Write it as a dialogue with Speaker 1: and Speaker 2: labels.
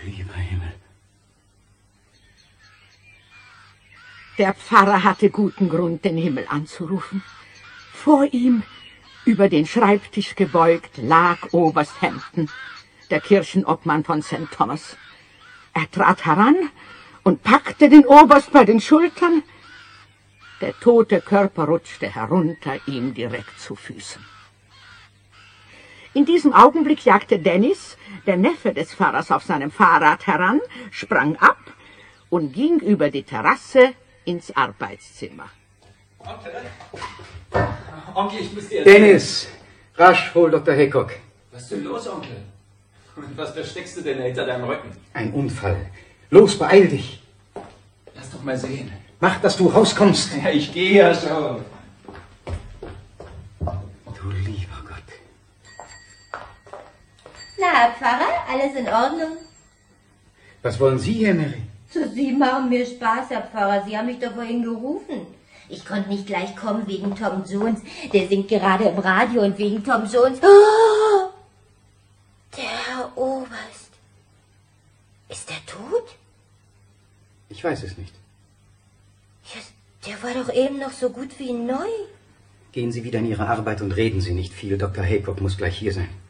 Speaker 1: lieber Himmel.
Speaker 2: Der Pfarrer hatte guten Grund, den Himmel anzurufen. Vor ihm, über den Schreibtisch gebeugt, lag Oberst Hampton, der Kirchenobmann von St. Thomas. Er trat heran und packte den Oberst bei den Schultern. Der tote Körper rutschte herunter, ihm direkt zu Füßen. In diesem Augenblick jagte Dennis, der Neffe des Pfarrers, auf seinem Fahrrad heran, sprang ab und ging über die Terrasse ins Arbeitszimmer.
Speaker 3: Onkel, ich muss dir...
Speaker 1: Dennis, rasch hol Dr. Haycock.
Speaker 3: Was ist denn los, Onkel? Und was versteckst du denn hinter deinem Rücken?
Speaker 1: Ein Unfall. Los, beeil dich.
Speaker 3: Lass doch mal sehen.
Speaker 1: Mach, dass du rauskommst.
Speaker 3: Ja, ich gehe ja schon.
Speaker 1: Du lieber Gott.
Speaker 4: Na, Herr Pfarrer, alles in Ordnung?
Speaker 1: Was wollen Sie hier, Mary?
Speaker 4: Sie machen mir Spaß, Herr Pfarrer. Sie haben mich doch vorhin gerufen. Ich konnte nicht gleich kommen wegen Tom Jones. Der singt gerade im Radio und wegen Tom Jones... Oh, der Herr Oberst. Ist der tot?
Speaker 1: Ich weiß es nicht.
Speaker 4: Ja, der war doch eben noch so gut wie neu.
Speaker 1: Gehen Sie wieder in Ihre Arbeit und reden Sie nicht viel. Dr. Haycock muss gleich hier sein.